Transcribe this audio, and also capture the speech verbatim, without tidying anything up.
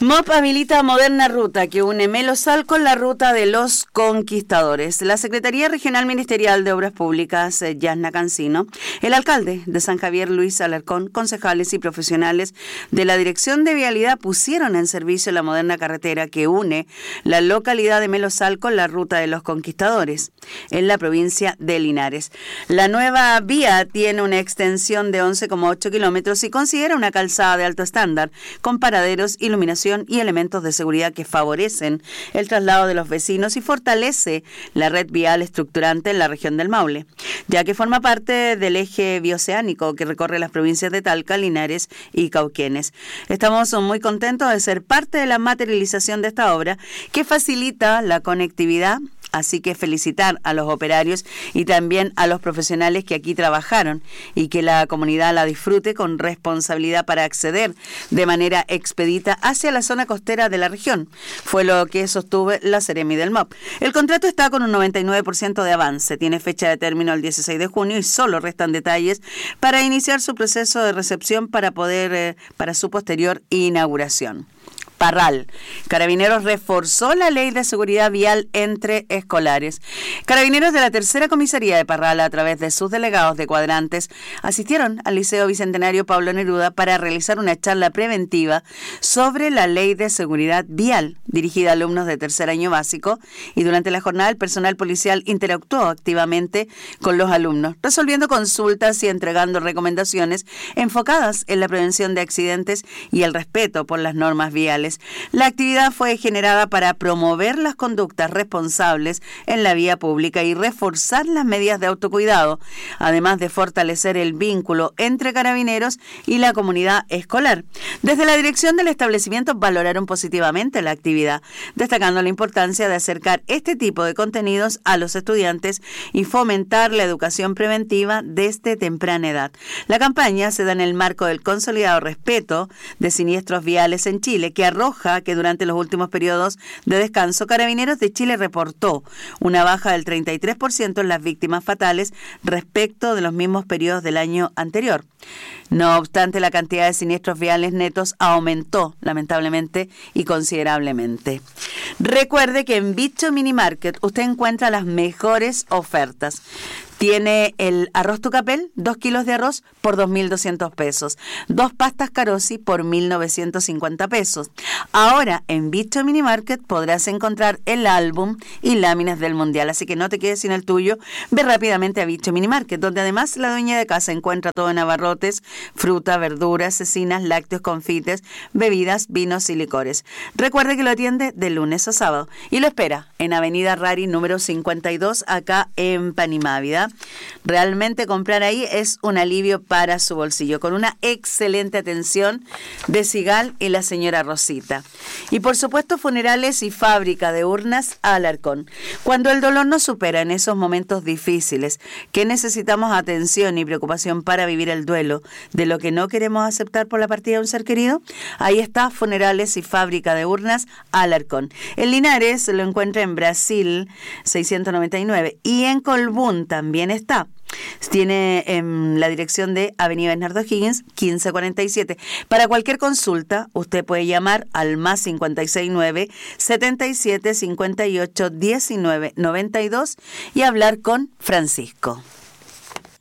M O P habilita moderna ruta que une Melosal con la ruta de los Conquistadores. La Secretaría Regional Ministerial de Obras Públicas, eh, Yasna Cancino, el alcalde de San Javier, Luis Alarcón, concejales y profesionales de la Dirección de Vialidad pusieron en servicio la moderna carretera que une la localidad de Melosal con la ruta de los Conquistadores, en la provincia de Linares. La nueva vía tiene una extensión de once coma ocho kilómetros y considera una calzada de alto estándar, con paraderos, iluminación y elementos de seguridad que favorecen el traslado de los vecinos y fortalece la red vial estructurante en la región del Maule, ya que forma parte del eje bioceánico que recorre las provincias de Talca, Linares y Cauquenes. Estamos muy contentos de ser parte de la materialización de esta obra que facilita la conectividad. Así que felicitar a los operarios y también a los profesionales que aquí trabajaron y que la comunidad la disfrute con responsabilidad para acceder de manera expedita hacia la zona costera de la región. Fue lo que sostuvo la Seremi del M O P. El contrato está con un noventa y nueve por ciento de avance, tiene fecha de término el dieciséis de junio y solo restan detalles para iniciar su proceso de recepción para poder eh, para su posterior inauguración. Parral. Carabineros reforzó la ley de seguridad vial entre escolares. Carabineros de la tercera comisaría de Parral, a través de sus delegados de cuadrantes, asistieron al Liceo Bicentenario Pablo Neruda para realizar una charla preventiva sobre la ley de seguridad vial, dirigida a alumnos de tercer año básico, y durante la jornada el personal policial interactuó activamente con los alumnos, resolviendo consultas y entregando recomendaciones enfocadas en la prevención de accidentes y el respeto por las normas viales. La actividad fue generada para promover las conductas responsables en la vía pública y reforzar las medidas de autocuidado, además de fortalecer el vínculo entre carabineros y la comunidad escolar. Desde la dirección del establecimiento valoraron positivamente la actividad, destacando la importancia de acercar este tipo de contenidos a los estudiantes y fomentar la educación preventiva desde temprana edad. La campaña se da en el marco del consolidado respeto de siniestros viales en Chile, que arroja que durante los últimos periodos de descanso, Carabineros de Chile reportó una baja del treinta y tres por ciento en las víctimas fatales respecto de los mismos periodos del año anterior. No obstante, la cantidad de siniestros viales netos aumentó, lamentablemente, y considerablemente. Recuerde que en Bicho Mini Market usted encuentra las mejores ofertas. Tiene el arroz Tucapel, dos kilos de arroz por dos mil doscientos pesos. Dos pastas Carosi por mil novecientos cincuenta pesos. Ahora, en Bicho Mini Market podrás encontrar el álbum y láminas del Mundial. Así que no te quedes sin el tuyo. Ve rápidamente a Bicho Mini Market, donde además la dueña de casa encuentra todo en abarrotes, fruta, verduras, cecinas, lácteos, confites, bebidas, vinos y licores. Recuerde que lo atiende de lunes a sábado y lo espera en Avenida Rari número cincuenta y dos, acá en Panimávida. Realmente comprar ahí es un alivio para su bolsillo, con una excelente atención de Sigal y la señora Rosita. Y por supuesto, Funerales y Fábrica de Urnas Alarcón. Cuando el dolor nos supera en esos momentos difíciles, que necesitamos atención y preocupación para vivir el duelo de lo que no queremos aceptar por la partida de un ser querido, ahí está Funerales y Fábrica de Urnas Alarcón. En Linares lo encuentra en Brasil seiscientos noventa y nueve y en Colbún también está. Tiene en la dirección de Avenida Bernardo Higgins, quince cuarenta y siete. Para cualquier consulta, usted puede llamar al más cincuenta y seis nueve, setenta y siete, cincuenta y ocho, diecinueve, noventa y dos y hablar con Francisco.